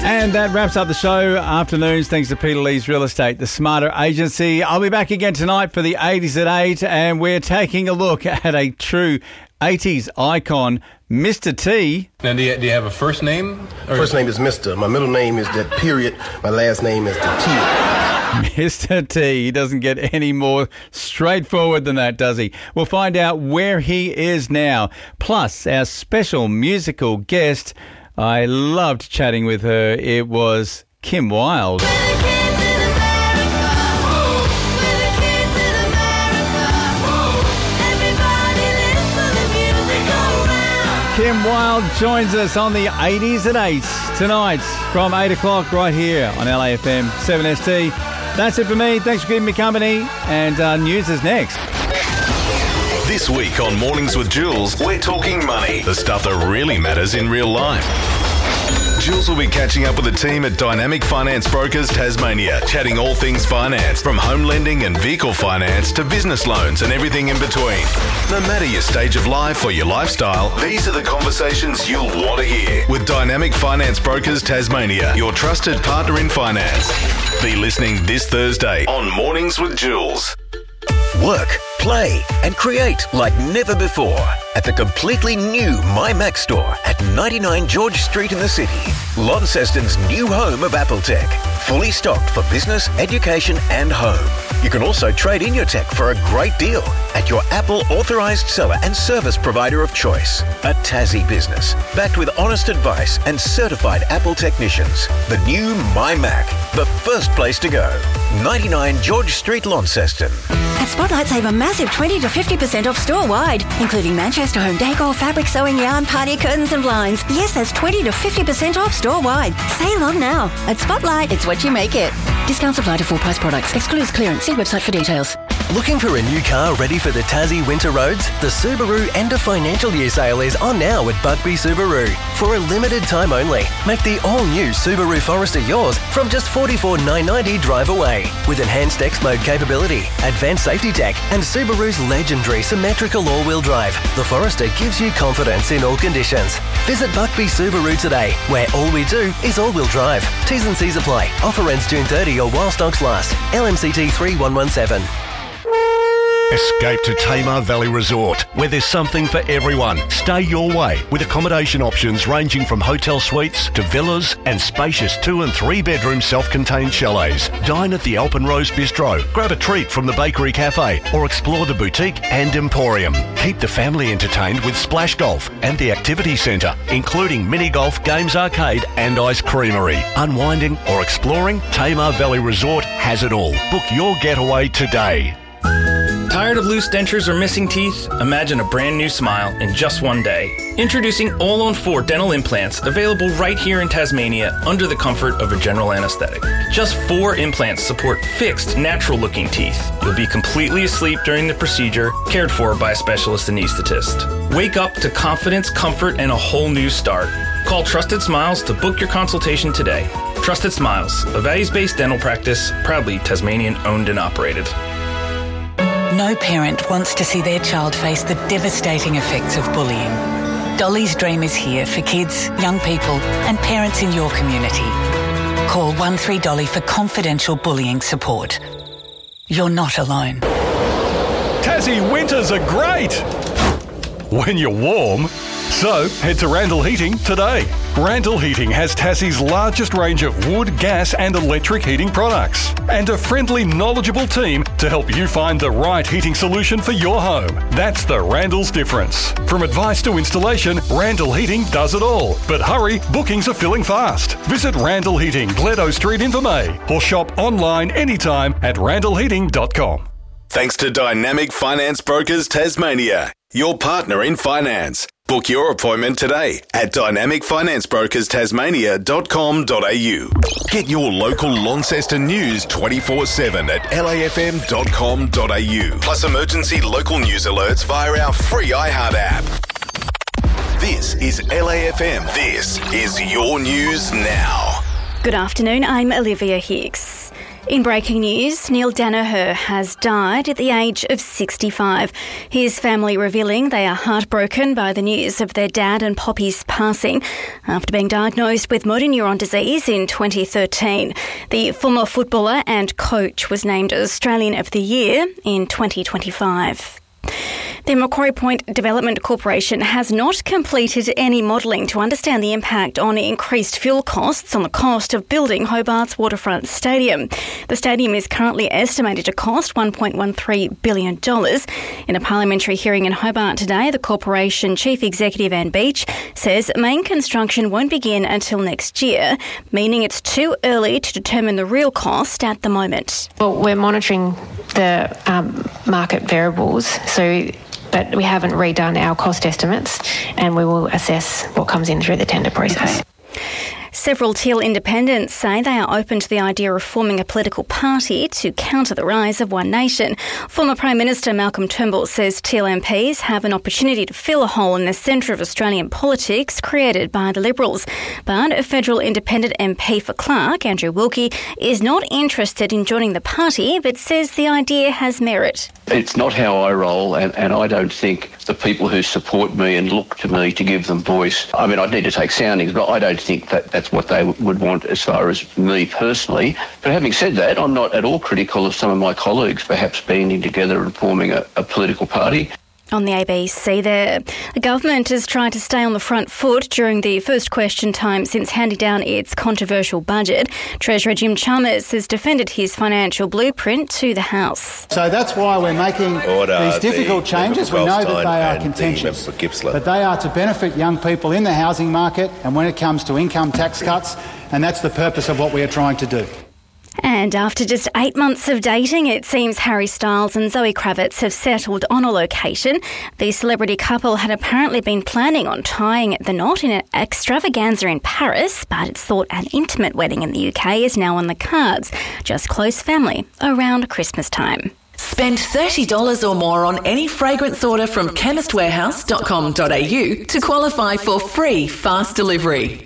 And that wraps up the show. Afternoons, thanks to Peter Lee's Real Estate, the Smarter Agency. I'll be back again tonight for the 80s at 8, and we're taking a look at a true 80s icon, Mr. T. Now, do you have a first name? First name is Mr. My middle name is that period. My last name is the T. Mr. T. He doesn't get any more straightforward than that, does he? We'll find out where he is now. Plus, our special musical guest. I loved chatting with her. It was Kim Wilde. Kim Wilde joins us on the 80s at 8 tonight from 8 o'clock right here on LAFM 7ST. That's it for me. Thanks for keeping me company. And news is next. This week on Mornings with Jules, we're talking money, the stuff that really matters in real life. Jules will be catching up with the team at Dynamic Finance Brokers Tasmania, chatting all things finance, from home lending and vehicle finance to business loans and everything in between. No matter your stage of life or your lifestyle, these are the conversations you'll want to hear. With Dynamic Finance Brokers Tasmania, your trusted partner in finance. Be listening this Thursday on Mornings with Jules. Work, play and create like never before at the completely new MyMac store at 99 George Street in the city. Launceston's new home of Apple Tech. Fully stocked for business, education and home. You can also trade in your tech for a great deal at your Apple authorised seller and service provider of choice. A Tassie business, backed with honest advice and certified Apple technicians. The new MyMac, the first place to go. 99 George Street, Launceston. At Spotlight, save a massive 20 to 50% off store-wide, including Manchester home decor, fabric, sewing, yarn, party curtains and blinds. Yes, that's 20 to 50% off store-wide. Sale on now. At Spotlight, it's what you make it. Discounts apply to full-price products. Excludes clearance. See website for details. Looking for a new car ready for the Tassie winter roads? The Subaru End of Financial Year sale is on now at Buckby Subaru. For a limited time only, make the all-new Subaru Forester yours from just $44,990 drive away. With enhanced X-Mode capability, advanced safety tech and Subaru's legendary symmetrical all-wheel drive, the Forester gives you confidence in all conditions. Visit Buckby Subaru today, where all we do is all-wheel drive. T's and C's apply. Offer ends June 30 or while stocks last. LMCT 3117. Escape to Tamar Valley Resort, where there's something for everyone. Stay your way with accommodation options ranging from hotel suites to villas and spacious 2 and 3 bedroom self-contained chalets. Dine at the Alpenrose Bistro, grab a treat from the Bakery Cafe or explore the boutique and emporium. Keep the family entertained with Splash Golf and the Activity Centre, including mini golf, games arcade and ice creamery. Unwinding or exploring, Tamar Valley Resort has it all. Book your getaway today. Tired of loose dentures or missing teeth? Imagine a brand new smile in just one day. Introducing All-on-4 dental implants, available right here in Tasmania under the comfort of a general anesthetic. Just 4 implants support fixed, natural-looking teeth. You'll be completely asleep during the procedure, cared for by a specialist anaesthetist. Wake up to confidence, comfort, and a whole new start. Call Trusted Smiles to book your consultation today. Trusted Smiles, a values-based dental practice, proudly Tasmanian-owned and operated. No parent wants to see their child face the devastating effects of bullying. Dolly's Dream is here for kids, young people and parents in your community. Call 13Dolly for confidential bullying support. You're not alone. Tassie winters are great when you're warm. So head to Randall Heating today. Randall Heating has Tassie's largest range of wood, gas and electric heating products and a friendly, knowledgeable team to help you find the right heating solution for your home. That's the Randall's difference. From advice to installation, Randall Heating does it all. But hurry, bookings are filling fast. Visit Randall Heating, Gledo Street, Invermay, or shop online anytime at randallheating.com. Thanks to Dynamic Finance Brokers Tasmania, your partner in finance. Book your appointment today at dynamicfinanceBrokersTasmania.com.au. Get your local Launceston news 24/7 at lafm.com.au. Plus emergency local news alerts via our free iHeart app. This is LAFM. This is your news now. Good afternoon, I'm Olivia Hicks. In breaking news, Neil Danaher has died at the age of 65. His family revealing they are heartbroken by the news of their dad and Poppy's passing after being diagnosed with motor neuron disease in 2013. The former footballer and coach was named Australian of the Year in 2025. The Macquarie Point Development Corporation has not completed any modelling to understand the impact on increased fuel costs on the cost of building Hobart's waterfront stadium. The stadium is currently estimated to cost $1.13 billion. In a parliamentary hearing in Hobart today, the corporation chief executive Anne Beach says main construction won't begin until next year, meaning it's too early to determine the real cost at the moment. Well, we're monitoring the market variables, but we haven't redone our cost estimates, and we will assess what comes in through the tender process. Several Teal independents say they are open to the idea of forming a political party to counter the rise of One Nation. Former Prime Minister Malcolm Turnbull says Teal MPs have an opportunity to fill a hole in the centre of Australian politics created by the Liberals. But a federal independent MP for Clark, Andrew Wilkie, is not interested in joining the party, but says the idea has merit. It's not how I roll, and I don't think the people who support me and look to me to give them voice, I mean, I'd need to take soundings, but I don't think that's what they would want as far as me personally. But having said that, I'm not at all critical of some of my colleagues perhaps banding together and forming a political party. On the ABC there, the government has tried to stay on the front foot during the first question time since handing down its controversial budget. Treasurer Jim Chalmers has defended his financial blueprint to the House. So that's why we're making these difficult changes. We know that they are contentious, but they are to benefit young people in the housing market and when it comes to income tax cuts, and that's the purpose of what we are trying to do. And after just 8 months of dating, it seems Harry Styles and Zoe Kravitz have settled on a location. The celebrity couple had apparently been planning on tying the knot in an extravaganza in Paris, but it's thought an intimate wedding in the UK is now on the cards. Just close family around Christmas time. Spend $30 or more on any fragrance order from chemistwarehouse.com.au to qualify for free fast delivery.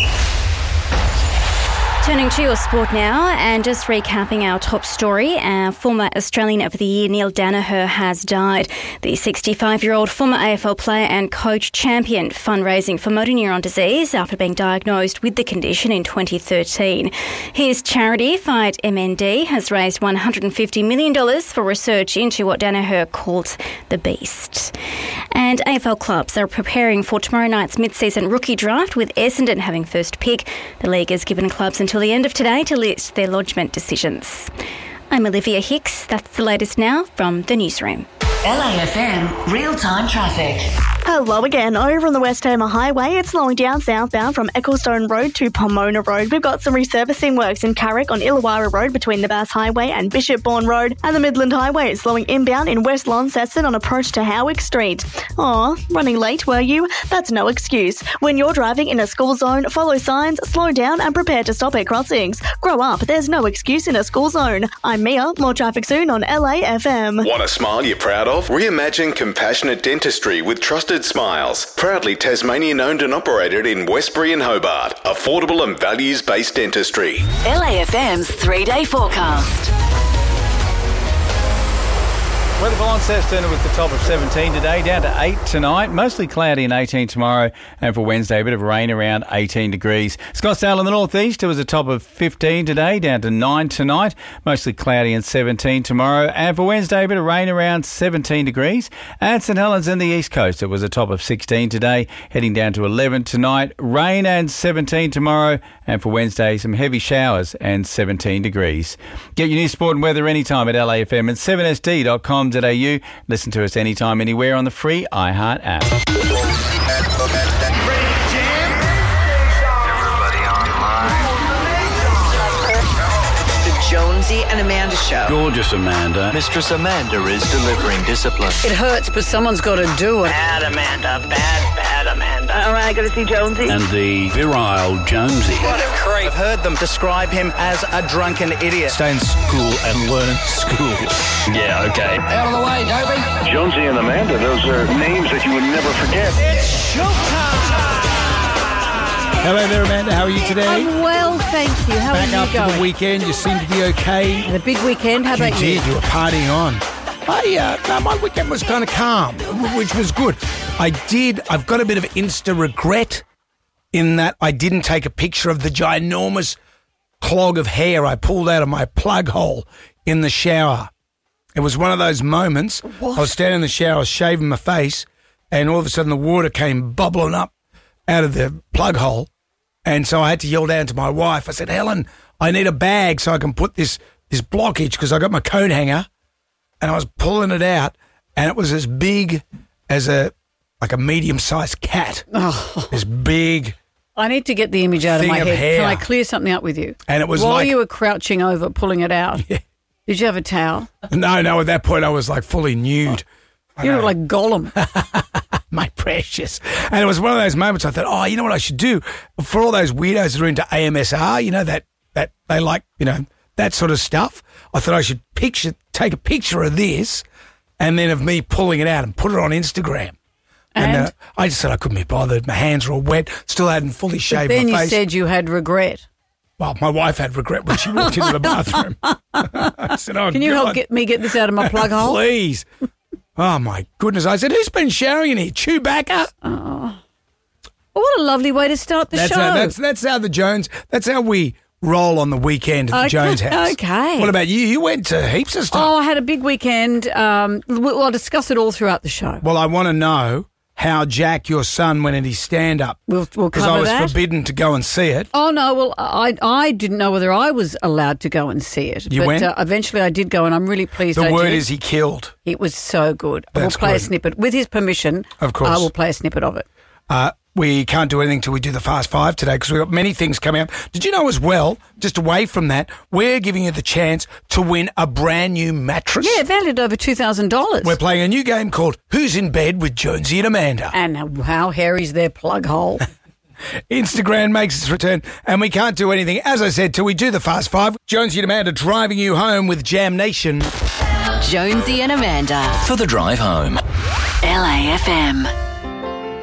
Turning to your sport now and just recapping our top story. Our former Australian of the Year, Neil Danaher, has died. The 65-year-old former AFL player and coach championed fundraising for motor neuron disease after being diagnosed with the condition in 2013. His charity, Fight MND, has raised $150 million for research into what Danaher called the beast. And AFL clubs are preparing for tomorrow night's mid-season rookie draft, with Essendon having first pick. The league has given clubs until the end of today to list their lodgement decisions. I'm Olivia Hicks. That's the latest now from the newsroom. LAFM real-time traffic. Hello again. Over on the West Homer Highway, it's slowing down southbound from Ecclestone Road to Pomona Road. We've got some resurfacing works in Carrick on Illawarra Road between the Bass Highway and Bishopbourne Road, and the Midland Highway is slowing inbound in West Launceston on approach to Howick Street. Aw, running late, were you? That's no excuse. When you're driving in a school zone, follow signs, slow down and prepare to stop at crossings. Grow up, there's no excuse in a school zone. I'm Mia, more traffic soon on LAFM. Want a smile you're proud of? Reimagine compassionate dentistry with trusted smiles. Proudly Tasmanian owned and operated in Westbury and Hobart. Affordable and values-based dentistry. LAFM's 3-day forecast. Weather for Launceston with the top of 17 today, down to 8 tonight, mostly cloudy and 18 tomorrow, and for Wednesday a bit of rain around 18 degrees. Scottsdale in the northeast, it was a top of 15 today, down to 9 tonight, mostly cloudy and 17 tomorrow, and for Wednesday a bit of rain around 17 degrees. And St Helens in the east coast, it was a top of 16 today, heading down to 11 tonight, rain and 17 tomorrow, and for Wednesday some heavy showers and 17 degrees. Get your news, sport and weather anytime at LAFM and 7sd.com. Listen to us anytime, anywhere on the free iHeart app. Jonesy and Amanda Show. Gorgeous Amanda. Mistress Amanda is delivering discipline. It hurts, but someone's got to do it. Bad Amanda. Bad Amanda. All right, got to see Jonesy. And the virile Jonesy. What a creep. I've heard them describe him as a drunken idiot. Stay in school and learn school. Yeah, okay. Out of the way, Dobie. Jonesy and Amanda, those are names that you would never forget. It's showtime. Hello there, Amanda. How are you today? I'm well, thank you. How Back are you after going? the weekend, you seem to be okay. Had a big weekend. How about you? You did. You were partying on. No, my weekend was kind of calm, which was good. I've got a bit of Insta regret in that I didn't take a picture of the ginormous clog of hair I pulled out of my plug hole in the shower. It was one of those moments. What? I was standing in the shower, I was shaving my face, and all of a sudden the water came bubbling up out of the plug hole. And so I had to yell down to my wife. I said, Helen, I need a bag so I can put this blockage, because I got my coat hanger, and I was pulling it out, and it was as big as a medium-sized cat. Oh. This big. I need to get the image out of my thing of head. hair. Can I clear something up with you? And it was while like- you were crouching over, pulling it out. Yeah. Did you have a towel? No, at that point I was like fully nude. You look like Gollum. My precious. And it was one of those moments I thought, you know what I should do? For all those weirdos that are into AMSR, that they like, that sort of stuff, I thought I should take a picture of this and then of me pulling it out and put it on Instagram. And I just said I couldn't be bothered. My hands were all wet, still hadn't fully shaved But then my you face. said you had regret. Well, my wife had regret when she walked into the bathroom. I said, Can you help me get this out of my plug hole? Please. Oh, my goodness. I said, who's been showering in here? Chewbacca? Oh. Well, what a lovely way to start the show. That's how we roll on the weekend at the Jones house. Okay. What about you? You went to heaps of stuff. Oh, I had a big weekend. I'll discuss it all throughout the show. Well, I want to know how Jack, your son, went at his stand-up. We'll because cover I was that. forbidden to go and see it. Oh, no, well, I didn't know whether I was allowed to go and see it. You but, went? Eventually I did go, and I'm really pleased I The word did. is he killed. It was so good. We'll That's play a good. snippet. With his permission, Of course. I will play a snippet of it. We can't do anything till we do the Fast Five today because we've got many things coming up. Did you know as well, just away from that, we're giving you the chance to win a brand new mattress? Yeah, valued over $2,000. We're playing a new game called Who's in Bed with Jonesy and Amanda. And how hairy's their plug hole. Instagram makes its return, and we can't do anything, as I said, till we do the Fast Five. Jonesy and Amanda driving you home with Jam Nation. Jonesy and Amanda. For the drive home. LAFM.